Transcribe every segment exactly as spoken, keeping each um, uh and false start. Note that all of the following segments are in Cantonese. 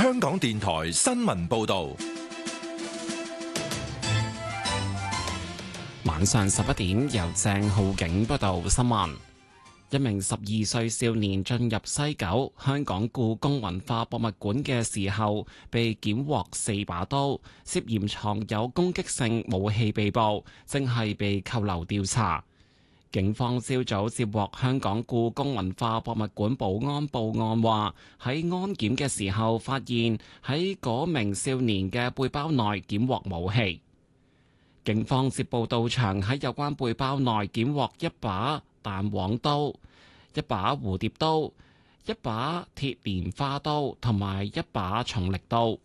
香港電台新聞報道。 晚上十一點，由鄭浩景報道新聞。一名十二歲少年進入西九香港故宮文化博物館嘅時候，被檢獲四把刀，涉嫌藏有攻擊性武器被捕，正係被扣留調查。警方朝早接獲香港故宮文化博物館保安報案，話喺安檢嘅時候發現喺嗰名少年嘅背包內檢獲武器。警方接報到場，喺有關背包內檢獲一把彈簧刀、一把蝴蝶刀、一把鐵蓮花刀同埋一把重力刀。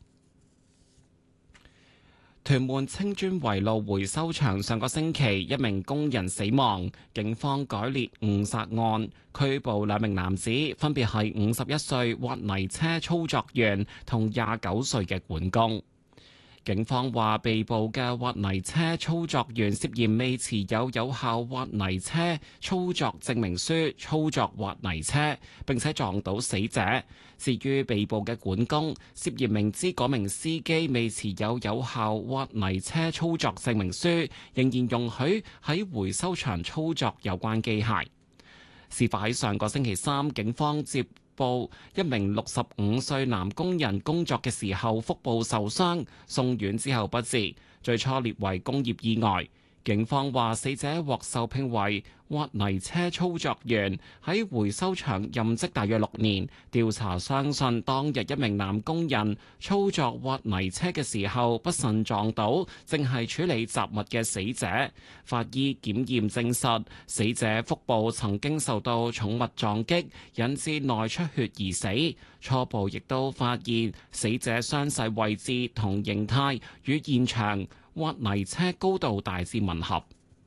屯門青磚圍路回收場上個星期一名工人死亡，警方改列誤殺案，拘捕兩名男子，分別係五十一歲挖泥車操作員同廿九歲嘅管工。警方話，被捕嘅挖泥車操作員涉嫌未持有有效挖泥車操作證明書操作挖泥車，並且撞到死者。至於被捕嘅管工，涉嫌明知嗰名司機未持有有效挖泥車操作證明書，仍然容許喺回收場操作有關機械。事發喺上個星期三，警方接報一名六十五歲男工人工作嘅時候腹部受傷，送院之後不治，最初列為工業意外。警方話，死者獲受聘為挖泥車操作員，喺回收場任職大約六年。調查相信，當日一名男工人操作挖泥車嘅時候不慎撞到正係處理雜物嘅死者。法醫檢驗證實，死者腹部曾經受到重物撞擊，引致內出血而死。初步亦都發現死者傷勢位置同形態與現場挖泥車高度大致吻合。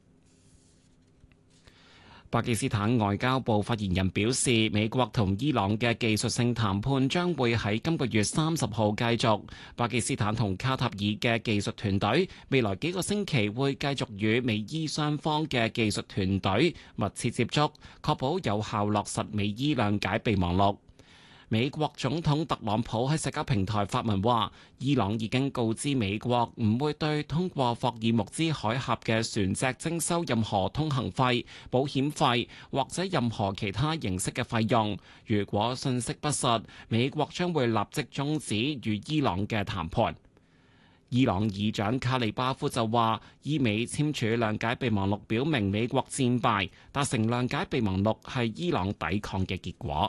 巴基斯坦外交部發言人表示，美國同伊朗嘅技術性談判將會喺今個月三十號繼續。巴基斯坦同卡塔爾嘅技術團隊未來幾個星期會繼續與美伊雙方嘅技術團隊密切接觸，確保有效落實美伊諒解備忘錄。美國總統特朗普喺社交平台發文話，伊朗已經告知美國唔會對通過霍爾木茲海峽嘅船隻徵收任何通行費、保險費或者任何其他形式嘅費用。如果信息不實，美國將會立即終止與伊朗嘅談判。伊朗議長卡利巴夫就話，伊美簽署諒解備忘錄表明美國戰敗，達成諒解備忘錄係伊朗抵抗嘅結果。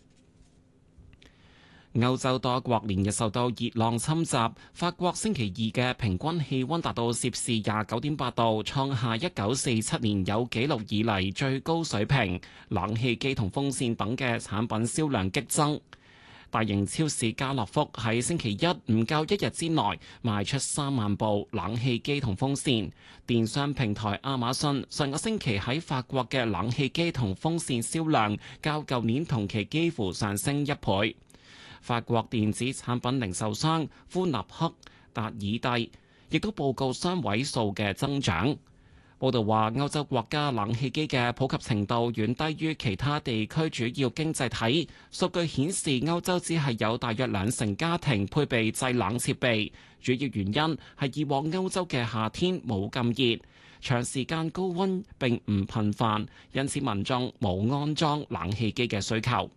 歐洲多國連日受到熱浪侵襲，法國星期二嘅平均氣溫達到攝氏廿九點八度，創下一九四七年有紀錄以嚟最高水平。冷氣機同風扇等嘅產品銷量激增。大型超市家樂福喺星期一唔夠一日之內賣出三萬部冷氣機同風扇。電商平台亞馬遜上個星期喺法國嘅冷氣機同風扇銷量較舊年同期幾乎上升一倍。法國電子產品零售商夫納克達爾蒂亦都報告雙位數嘅增長。報道話，歐洲國家冷氣機嘅普及程度遠低於其他地區主要經濟體。數據顯示，歐洲只係有大約兩成家庭配備製冷設備，主要原因係以往歐洲嘅夏天冇咁熱，長時間高溫並唔頻繁，因此民眾冇安裝冷氣機嘅需求。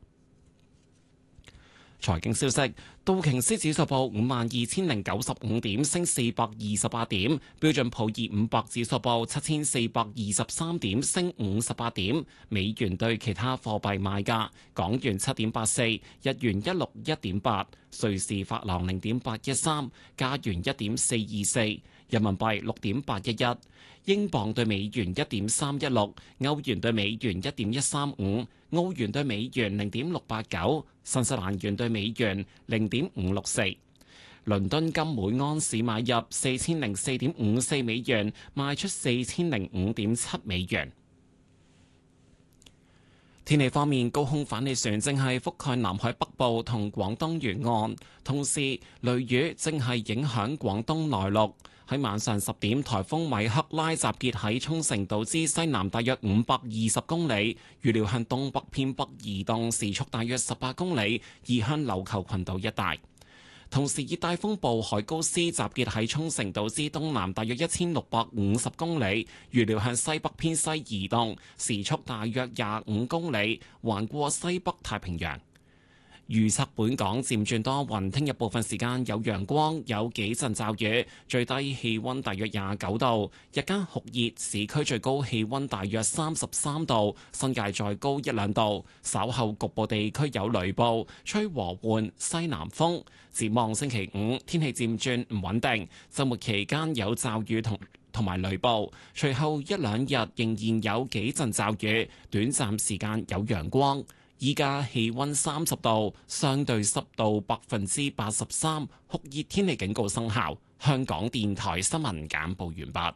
財經消息，道瓊斯指數報五萬二千零九十五點，升四百二十八點；標準普爾五百指數報七千四百二十三點，升五十八點。美元對其他貨幣賣價：港元七點八四，日元一六一點八，瑞士法郎零點八一三，加元一點四二四，人民幣六點八一一。英鎊對美元一點三一六，歐元對美元一點一三五，澳元對美元零點六八九，新西蘭元對美元零點五六四。倫敦金每安士買入四千零四點五四美元，賣出四千零五點七美元。天氣方面，高空反氣旋正係覆蓋南海北部同廣東沿岸，同時雷雨正係影響廣東內陸。喺晚上十點，颱風米克拉集結喺沖繩島之西南大約五百二十公里，預料向東北偏北移動，時速大約十八公里，移向琉球群島一帶。 同時熱帶風暴海高斯集結喺沖繩島之東南大約一千六百五十公里，預料向西北偏西移動，時速大約廿五公里，橫過西北太平洋。預測本港漸轉多雲，聽日部分時間有陽光，有幾陣驟雨，最低氣溫大約廿九度，日間酷熱，市區最高氣溫大約三十三度，新界再高一兩度。稍後局部地區有雷暴，吹和緩西南風。展望星期五天氣漸轉唔穩定，週末期間有驟雨同同埋雷暴，隨後一兩日仍然有幾陣驟雨，短暫時間有陽光。依家氣溫三十度，相對濕度百分之八十三，酷熱天氣警告生效。香港電台新聞簡報完畢。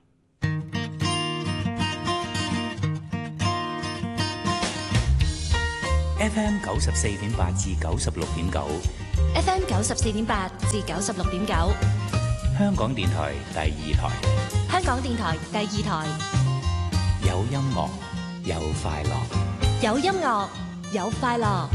F M 九十四點八至九十六點九 ，F M 九十四點八至九十六點九， 香港電台第二台， 香港電台第二台， 有音樂，有快樂， 有音樂。有快樂。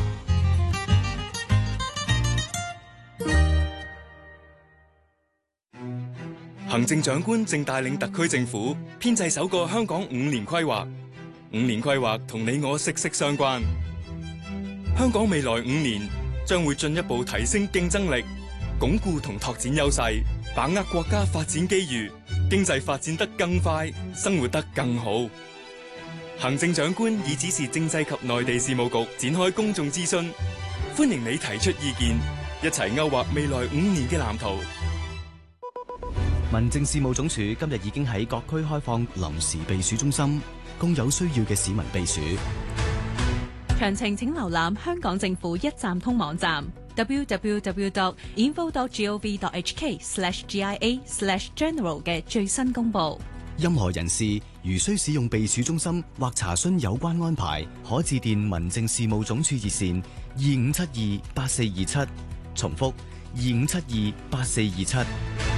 行政長官正帶領特區政府編製首個香港五年規劃，五年規劃同你我息息相關。香港未來五年將會進一步提升競爭力，鞏固同拓展優勢，把握國家發展機遇，經濟發展得更快，生活得更好。行政長官已指示政制及內地事務局展開公眾諮詢，歡迎你提出意見，一齊勾畫未來五年嘅藍圖。 民政事務總署今日已經喺各區開放臨時避暑中心，供有需要嘅市民避暑。 詳情請瀏覽香港政府一站通網站 double-u double-u double-u dot info dot gov dot h k slash g i a slash general 嘅最新公佈。 任何人士如需使用避暑中心或查詢有關安排，可致電民政事務總署熱線二五七二八四二七，重複二五七二八四二七。